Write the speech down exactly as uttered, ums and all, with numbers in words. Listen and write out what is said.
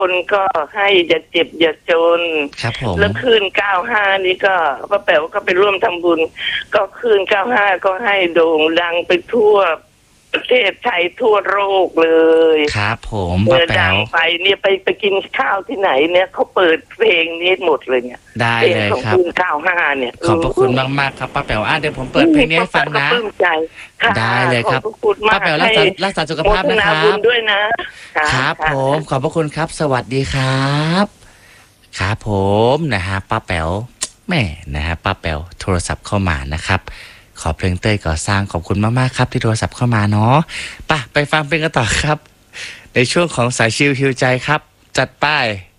คนก็ให้อย่าเจ็บอย่าจนครับผมแล้วคืนเก้าห้านี่ก็ป้าแป๋วก็ไปร่วมทำบุญก็คืนเก้าห้าก็ให้โด่งดังไปทั่วประเทศไทยทั่วโลกเลยครับผมเมื่อป้าแป๋ดังวไปเนี่ยไปไปกินข้าวที่ไหนเนี่ยเขาเปิดเพลงนี้หมดเลยเนี่ยได้เลยครับคืนเก้าห้าเนี่ยขอบพระคุณมากมากครับป้าแป๋วอ่ะเดี๋ยวผมเปิดเพลงนี้ให้ฟังนะได้เลยครับป้าแป๋วรักษารักษาสุขภาพนะครับบุญด้วยนะครับผมขอบพระคุณครับสวัสดีครับครับผมนะฮะป้าแป๋วแม่นะฮะป้าแป๋วโทรศัพท์เข้ามานะครับขอเพลงเต้ยก่อสร้างขอบคุณมากๆครับที่โทรศัพท์เข้ามาเนาะป่ะไปฟังเพลงกันต่อครับในช่วงของสายชิลฮิวใจครับจัดไป